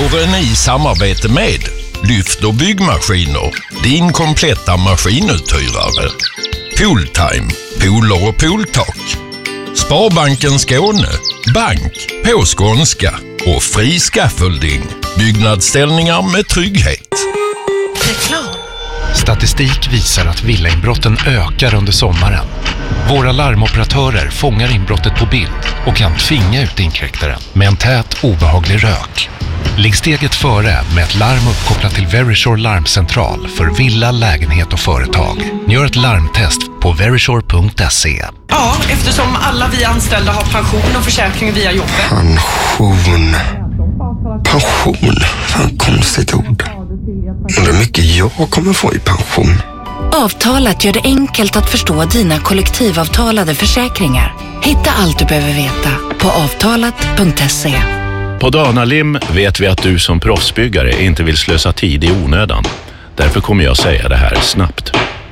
Våren i samarbete med Lyft och byggmaskiner, din kompletta maskinuthyrare. Pooltime, pooler och pooltak. Sparbanken Skåne, bank på skånska. Och fri scaffolding, byggnadsställningar med trygghet. Reklam. Statistik visar att villainbrotten ökar under sommaren. Våra larmoperatörer fångar inbrottet på bild och kan tvinga ut inkräktaren med en tät, obehaglig rök. Ligg steget före med ett larm uppkopplat till Verisure larmcentral för villa, lägenhet och företag. Gör ett larmtest på verisure.se. Ja, eftersom alla vi anställda har pension och försäkring via jobbet. Pension? Fan, konstigt ord. Undrar hur mycket jag kommer få i pension. Avtalat gör det enkelt att förstå dina kollektivavtalade försäkringar. Hitta allt du behöver veta på avtalat.se. På Danalim vet vi att du som proffsbyggare inte vill slösa tid i onödan. Därför kommer jag säga det här snabbt.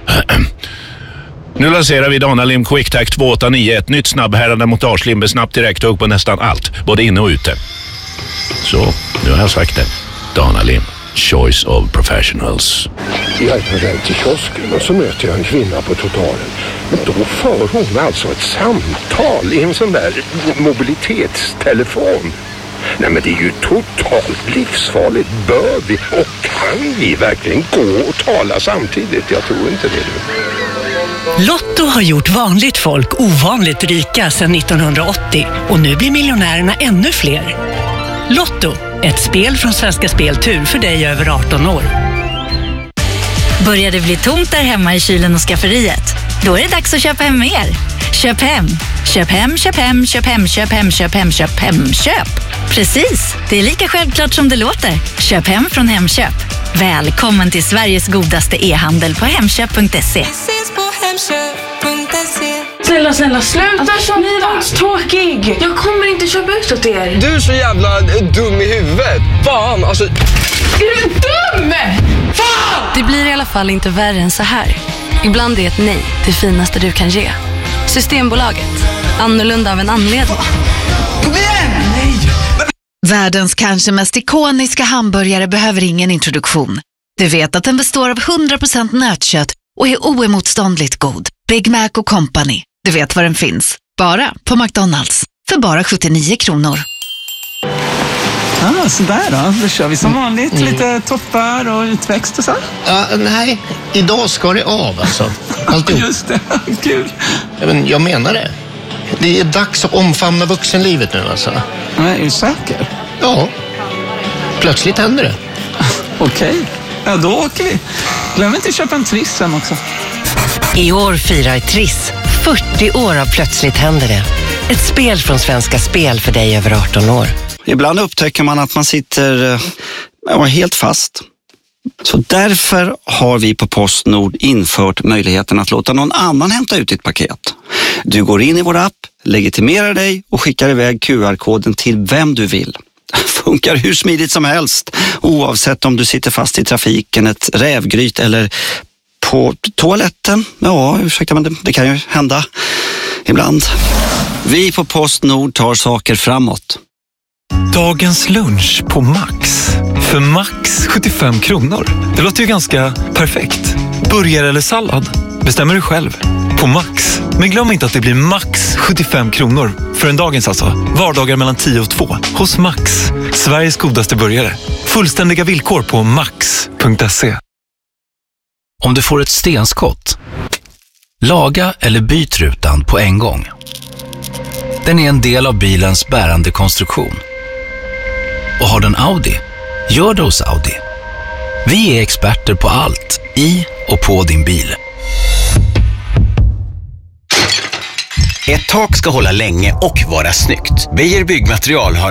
Nu lanserar vi Danalim QuickTac 289, ett nytt snabbhärande montagelim med snabbt direkthugg på nästan allt, både inne och ute. Så, nu har jag sagt det. Danalim, choice of professionals. Jag är på väg till kiosken och så möter jag en kvinna på trottoaren. Men då för hon alltså ett samtal i en sån där mobilitetstelefon. Nej, men det är ju totalt livsfarligt. Bör vi och kan vi verkligen gå och tala samtidigt? Jag tror inte det. Lotto har gjort vanligt folk ovanligt rika sedan 1980 och nu blir miljonärerna ännu fler. Lotto, ett spel från Svenska Speltur för dig över 18 år. Börjar det bli tomt där hemma i kylen och skafferiet? Då är det dags att köpa hem mer. Köp hem. Köp hem, köp hem, köp hem, köp hem, köp hem, köp hem, köp. Precis, det är lika självklart som det låter. Köp hem från Hemköp. Välkommen till Sveriges godaste e-handel på hemköp.se. Snälla, sluta så tråkig. Jag kommer inte köpa ut åt er. Du är så jävla dum i huvudet. Fan, alltså. Är du dum? Fan! Det blir i alla fall inte värre än så här. Ibland är ett nej det finaste du kan ge. Systembolaget. Annorlunda av en anledning. Kom igen! Nej! Världens kanske mest ikoniska hamburgare behöver ingen introduktion. Du vet att den består av 100% nötkött och är oemotståndligt god. Big Mac och Company. Du vet var den finns. Bara på McDonalds. För bara 79 kronor. Sådär då kör vi som vanligt. Lite toppar och utväxt och så. Nej, idag ska det av alltså. Just det, kul. Men jag menar det. Det är dags att omfamna vuxenlivet nu alltså. Är du säker? Ja, plötsligt händer det. Okej, ja då åker vi. Glöm inte att köpa en Triss sen också. I år firar Triss 40 år av Plötsligt händer det. Ett spel från Svenska Spel för dig över 18 år. Ibland upptäcker man att man sitter helt fast. Så därför har vi på PostNord infört möjligheten att låta någon annan hämta ut ditt paket. Du går in i vår app, legitimerar dig och skickar iväg QR-koden till vem du vill. Funkar hur smidigt som helst, oavsett om du sitter fast i trafiken, ett rävgryt eller på toaletten. Ja, ursäkta, men det kan ju hända ibland. Vi på PostNord tar saker framåt. Dagens lunch på Max. För Max 75 kronor. Det låter ju ganska perfekt. Burgare eller sallad? Bestämmer du själv. På Max. Men glöm inte att det blir Max 75 kronor. För en dagens alltså. Vardagar mellan 10 och 2. Hos Max. Sveriges godaste burgare. Fullständiga villkor på max.se. Om du får ett stenskott, laga eller byt rutan på en gång. Den är en del av bilens bärande konstruktion. Och har den Audi, gör det hos Audi. Vi är experter på allt i och på din bil. Ett tak ska hålla länge och vara snyggt. Beijer Byggmaterial har